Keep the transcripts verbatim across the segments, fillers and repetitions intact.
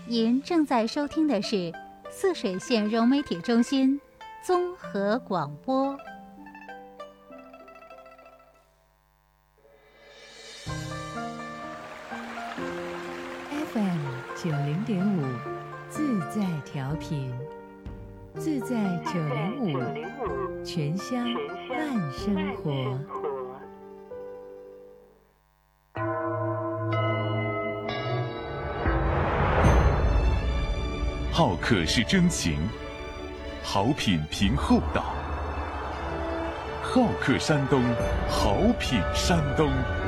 您正在收听的是泗水县融媒体中心综合广播。 F M 九零点五，自在调频，自在九零五，全乡慢生活。 好客是真情，好品凭厚道。好客山东，好品山东。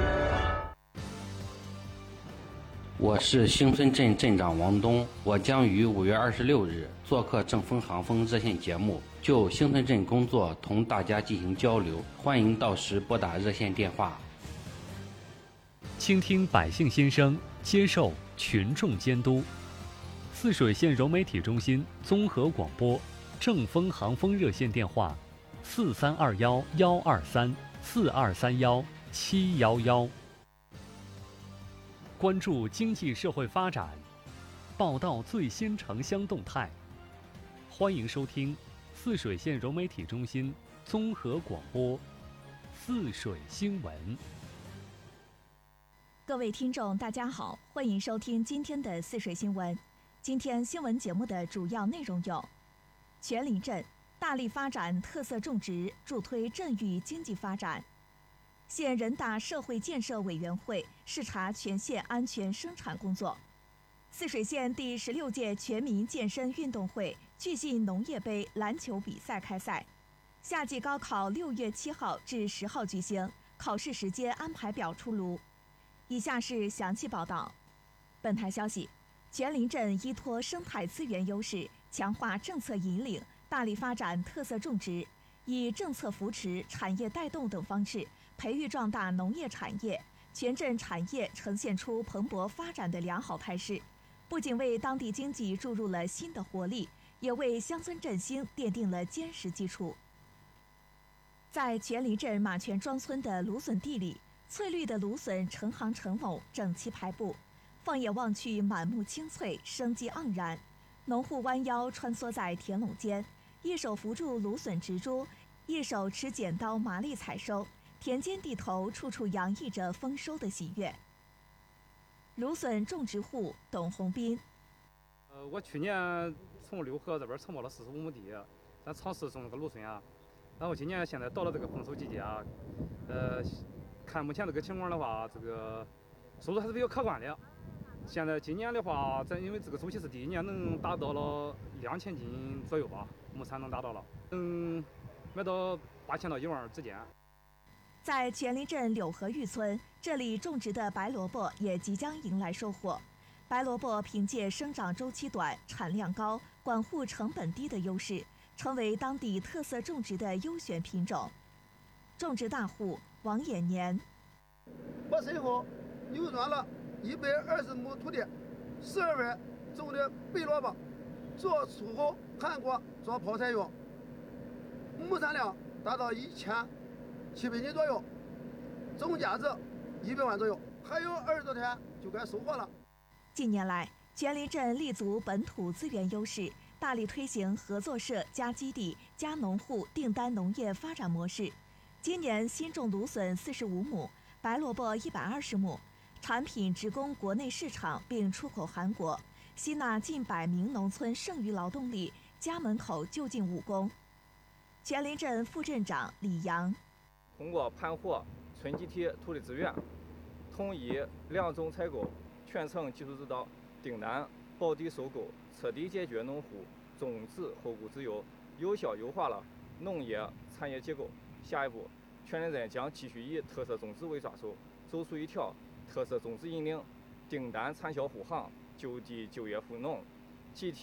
我是兴村镇镇长王东，我将于五月二十六日做客正风航风热线节目，就兴村镇工作同大家进行交流，欢迎到时拨打热线电话。 倾听百姓心声，接受群众监督。泗水县融媒体中心综合广播正风航风热线电话：四三二幺幺二三四二三幺七幺幺。关注经济社会发展，报道最新城乡动态。欢迎收听泗水县融媒体中心综合广播泗水新闻。 各位听众大家好，欢迎收听今天的泗水新闻。今天新闻节目的主要内容有：全林镇大力发展特色种植，助推镇域经济发展；县人大社会建设委员会视察全县安全生产工作；泗水县第十六届全民健身运动会巨信农业杯篮球比赛开赛；夏季高考六月七号至十号举行，考试时间安排表出炉。以下是详细报道。本台消息，全林镇依托生态资源优势，强化政策引领，大力发展特色种植，以政策扶持、产业带动等方式培育壮大农业产业，全镇产业呈现出蓬勃发展的良好态势，不仅为当地经济注入了新的活力，也为乡村振兴奠定了坚实基础。在全林镇马泉庄村的芦笋地里，翠绿的芦笋成行成垄，整齐排布，放眼望去满目青翠，生机盎然。农户弯腰穿梭在田垄间，一手扶住芦笋植株，一手持剪刀麻利采收，田间地头处处洋溢着丰收的喜悦。芦笋种植户董红斌： 呃，我去年从六合这边承包了四十五亩地，咱尝试种这个芦笋啊。然后今年现在到了这个丰收季节啊，呃，看目前这个情况的话，这个收入还是比较可观的。现在今年的话，咱因为这个周期是第一年，能达到了两千斤左右吧，亩产能达到了，能卖到八千到一万之间。 在全林镇柳河峪村，这里种植的白萝卜也即将迎来收获。白萝卜凭借生长周期短、产量高、管护成本低的优势，成为当地特色种植的优选品种。种植大户王延年： 我身后扭转了一百二十亩土地，十二月种的白萝卜，做出口韩国做泡菜用，亩产量达到一千七百斤左右，总价值一百万左右，还有二十多天就该收获了。 近年来，全林镇立足本土资源优势，大力推行合作社加基地加农户订单农业发展模式。今年新种芦笋四十五亩，白萝卜一百二十亩，产品直供国内市场并出口韩国，吸纳近百名农村剩余劳动力，家门口就近务工。全林镇副镇长李阳： 通过盘活村集体土地资源，统一两种采购，全程技术指导、订单、保底收购，彻底解决农户种子后顾之忧，有效优化了农业产业结构。下一步，全林镇将继续以特色种植为抓手，走出一条特色种植引领、订单产销护航、就地就业扶农、集体